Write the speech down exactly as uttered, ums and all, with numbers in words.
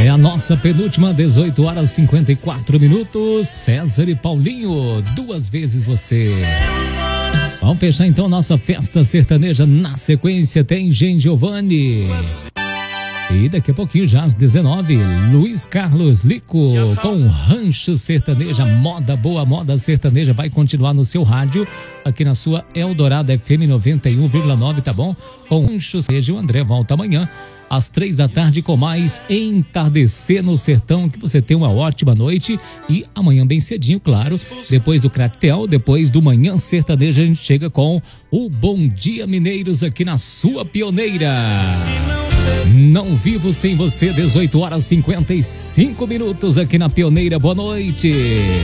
É a nossa penúltima, dezoito horas e cinquenta e quatro minutos. César e Paulinho, duas vezes você. Vamos fechar então nossa festa sertaneja. Na sequência tem Gen Giovanni. E daqui a pouquinho, já às dezenove, Luiz Carlos Lico com Rancho Sertaneja. Moda boa, moda sertaneja vai continuar no seu rádio, aqui na sua Eldorado F M noventa e um vírgula nove, tá bom? Com Rancho Sertaneja. O André volta amanhã às três da tarde com mais Entardecer no Sertão. Que você tenha uma ótima noite e amanhã bem cedinho, claro, depois do Cractel, depois do Manhã Sertaneja, a gente chega com o Bom Dia Mineiros aqui na sua Pioneira. Não vivo sem você, dezoito horas e cinquenta e cinco minutos aqui na Pioneira. Boa noite.